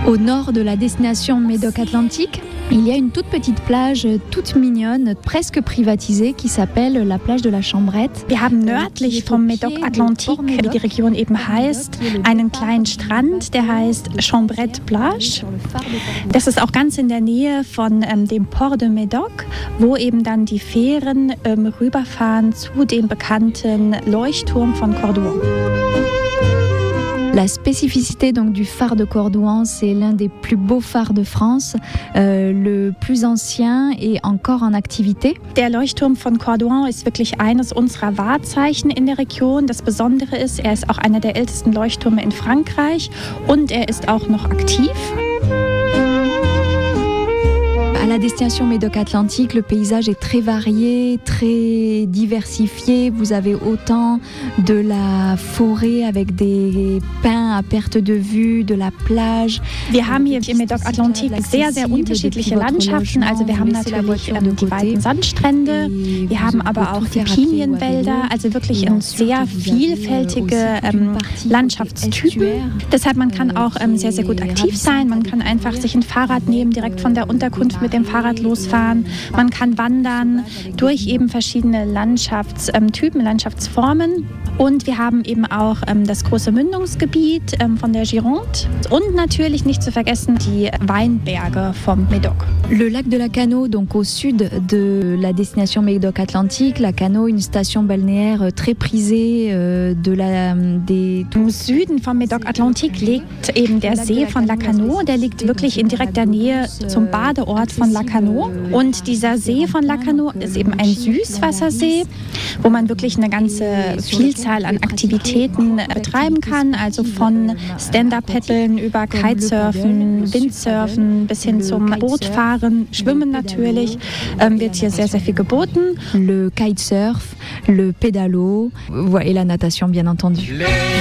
Au nord de la destination Médoc-Atlantique, il y a une toute petite plage, toute mignonne, presque privatisée, qui s'appelle la plage de la Chambrette. Wir haben nördlich vom Médoc-Atlantique, wie die Region eben heißt, einen kleinen Strand, der heißt Chambrette Plage. Das ist auch ganz in der Nähe von dem Port de Médoc, wo eben dann die Fähren rüberfahren zu dem bekannten Leuchtturm von Cordouan. La spécificité donc du phare de Cordouan, c'est l'un des plus beaux phares de France, le plus ancien et encore en activité. Der Leuchtturm von Cordouan ist wirklich eines unserer Wahrzeichen in der Region. Das Besondere ist, er ist auch einer der ältesten Leuchttürme in Frankreich und er ist auch noch aktiv. À la destination Médoc-Atlantique, le paysage est très varié, très diversifié. Vous avez autant de la forêt avec des pins à perte de vue, de la plage. Wir haben hier im Médoc-Atlantique sehr, sehr unterschiedliche Landschaften. Also wir haben natürlich die weiten Sandstrände, wir haben aber auch die Pinienwälder, also wirklich sehr vielfältige Landschaftstypen. Deshalb man kann auch sehr, sehr gut aktiv sein. Man kann einfach sich ein Fahrrad nehmen, direkt von der Unterkunft mit dem Fahrrad losfahren. Man kann wandern durch eben verschiedene Landschaftstypen, Landschaftsformen. Und wir haben eben auch das große Mündungsgebiet von der Gironde und natürlich nicht zu vergessen die Weinberge vom Médoc. Le lac de la Cano, donc au sud de la destination Médoc-Atlantique, la Cano, une station balnéaire très prisée Im Süden vom Médoc-Atlantique liegt eben der See von La Cano. Der liegt wirklich in direkter Nähe zum Badeort von La Cano. Und dieser See von La Cano ist eben ein Süßwassersee, wo man wirklich eine ganze Vielzahl an Aktivitäten betreiben kann. Also von Stand-Up-Paddeln über Kitesurfen, Windsurfen bis hin zum Bootfahren, Schwimmen natürlich, wird hier sehr, sehr viel geboten. Le kitesurf, le pédalo et la natation bien entendu.